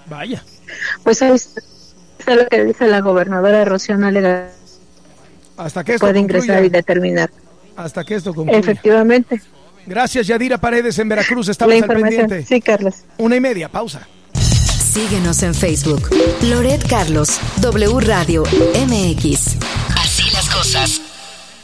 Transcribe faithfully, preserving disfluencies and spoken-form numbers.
Vaya. Pues ahí está lo que dice la gobernadora Rocío Nale. Hasta que esto puede concluya. ingresar y determinar. Hasta que esto concluya. Efectivamente. Gracias, Yadira Paredes en Veracruz. Estamos al pendiente. Sí, Carlos. Una y media, pausa. Síguenos en Facebook. Loret Carlos, W Radio M X. Así las cosas.